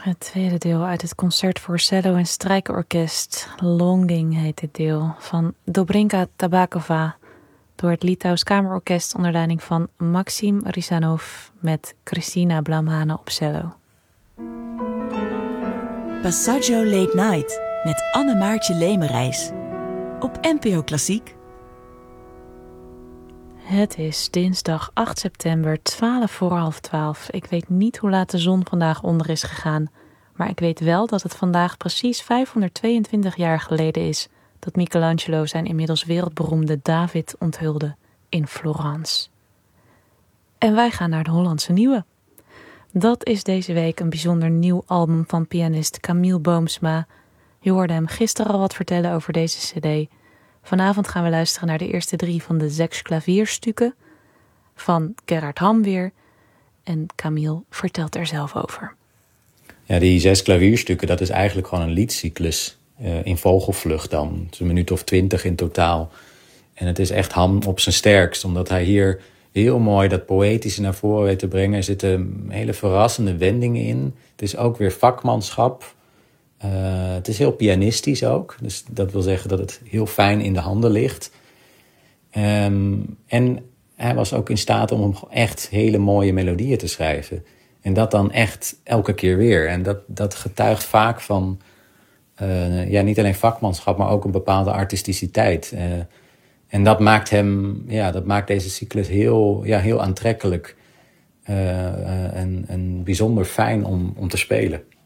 Het tweede deel uit het concert voor cello en strijkorkest. Longing heet dit deel, van Dobrinka Tabakova, door het Litouws Kamerorkest onder leiding van Maxim Rizanov met Christina Blamhane op cello. Passaggio Late Night met Anne-Maartje Lemerijs op NPO Klassiek. Het is dinsdag 8 september, 12:12. Ik weet niet hoe laat de zon vandaag onder is gegaan, maar ik weet wel dat het vandaag precies 522 jaar geleden is dat Michelangelo zijn inmiddels wereldberoemde David onthulde in Florence. En wij gaan naar de Hollandse Nieuwe. Dat is deze week een bijzonder nieuw album van pianist Camille Boomsma. Je hoorde hem gisteren al wat vertellen over deze cd. Vanavond gaan we luisteren naar de eerste 3 van de 6 klavierstukken van Gerhard Ham weer. En Camille vertelt er zelf over. Ja, die 6 klavierstukken, dat is eigenlijk gewoon een liedcyclus in vogelvlucht dan. Het is een minuut of 20 in totaal. En het is echt Ham op zijn sterkst, omdat hij hier heel mooi dat poëtische naar voren weet te brengen. Er zitten hele verrassende wendingen in. Het is ook weer vakmanschap. Het is heel pianistisch ook. Dus dat wil zeggen dat het heel fijn in de handen ligt. En hij was ook in staat om echt hele mooie melodieën te schrijven. En dat dan echt elke keer weer. En dat getuigt vaak van niet alleen vakmanschap, maar ook een bepaalde artisticiteit. En dat maakt dat maakt deze cyclus heel aantrekkelijk en bijzonder fijn om te spelen.